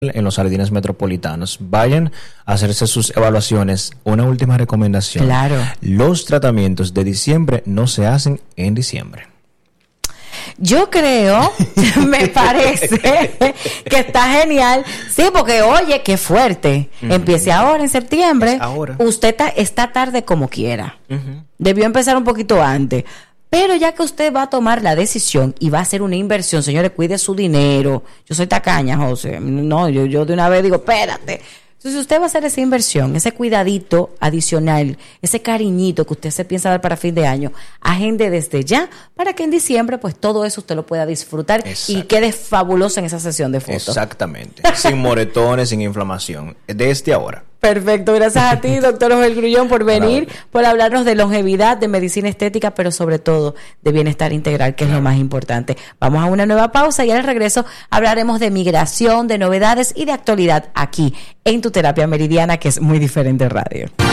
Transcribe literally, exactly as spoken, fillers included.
en los jardines metropolitanos. Vayan a hacerse sus evaluaciones. Una última recomendación. Claro. Los tratamientos de diciembre no se hacen en diciembre. Yo creo, me parece que está genial. Sí, porque oye, qué fuerte. Uh-huh. Empiece ahora en septiembre. Es ahora. Usted está, está tarde como quiera. Uh-huh. Debió empezar un poquito antes. Pero ya que usted va a tomar la decisión y va a hacer una inversión, señores, cuide su dinero. Yo soy tacaña, José. No, yo, yo de una vez digo, espérate. Entonces, usted va a hacer esa inversión, ese cuidadito adicional, ese cariñito que usted se piensa dar para fin de año, agende desde ya para que en diciembre, pues todo eso usted lo pueda disfrutar. Exacto. Y quede fabuloso en esa sesión de fotos. Exactamente. Sin moretones, sin inflamación. Desde ahora. Perfecto, gracias a ti, doctor Joel Grullón, por venir, claro, por hablarnos de longevidad, de medicina estética, pero sobre todo de bienestar integral, que claro, es lo más importante. Vamos a una nueva pausa y al regreso hablaremos de migración, de novedades y de actualidad aquí en Tu Terapia Meridiana, que es Muy Diferente Radio.